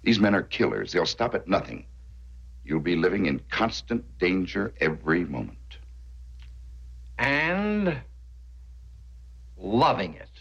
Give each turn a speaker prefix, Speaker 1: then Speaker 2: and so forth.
Speaker 1: These men are killers. They'll stop at nothing. You'll be living in constant danger every moment.
Speaker 2: And loving it.